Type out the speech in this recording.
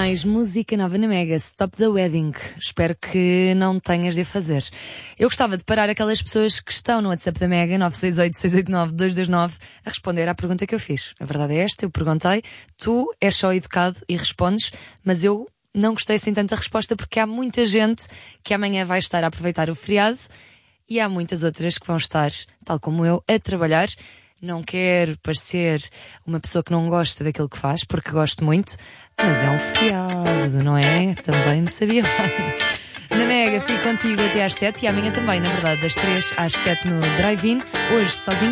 mais música nova na Mega, Stop the Wedding. Espero que não tenhas de a fazer. Eu gostava de parar aquelas pessoas que estão no WhatsApp da Mega, 968-689-229, a responder à pergunta que eu fiz. A verdade é esta, eu perguntei, tu és só educado e respondes, mas eu não gostei assim tanto da resposta porque há muita gente que amanhã vai estar a aproveitar o feriado e há muitas outras que vão estar, tal como eu, a trabalhar. Não quero parecer uma pessoa que não gosta daquilo que faz, porque gosto muito, mas é um feriado, não é? Também me sabia bem. Na Mega, fico contigo até às 7 e amanhã também, na verdade, das 3 às 7 no Drive-In, hoje sozinho.